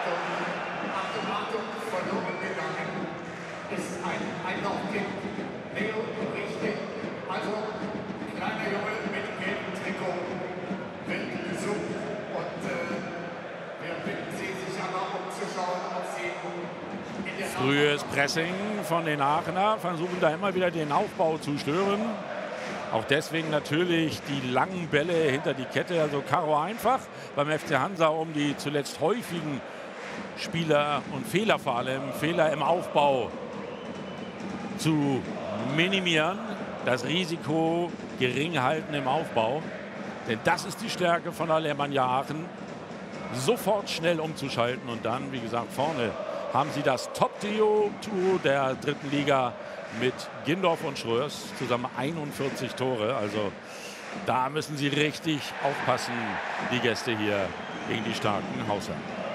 Achtung, verloren gegangen ist ein Einlaufkind. Leo Richter, also kleiner Junge mit gelbem Trikot, wird gesucht und wir bitten Sie, sich aber umzuschauen, ob Sie in der Frühes Pressing von den Aachener, versuchen da immer wieder den Aufbau zu stören. Auch deswegen natürlich die langen Bälle hinter die Kette. Also Karo einfach beim FC Hansa, um die zuletzt häufigen Spieler und Fehler, vor allem Fehler im Aufbau zu minimieren. Das Risiko gering halten im Aufbau. Denn das ist die Stärke von Alemannia Aachen. Sofort schnell umzuschalten und dann, wie gesagt, vorne haben sie das Top-Duo der dritten Liga mit Gindorf und Schröers, zusammen 41 Tore. Also da müssen sie richtig aufpassen, die Gäste hier gegen die starken Hausherren.